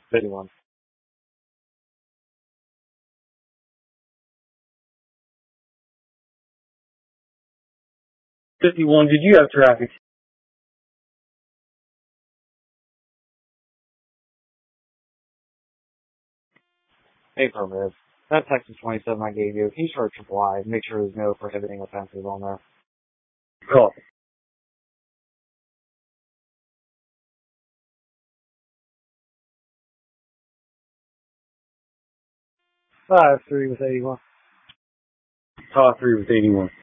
51. 51, did you have traffic? Affirmative. That Texas 27 I gave you, can you start triple I? Make sure there's no prohibiting offenses on there. Cool. 5-3 with 81. 3 with 81.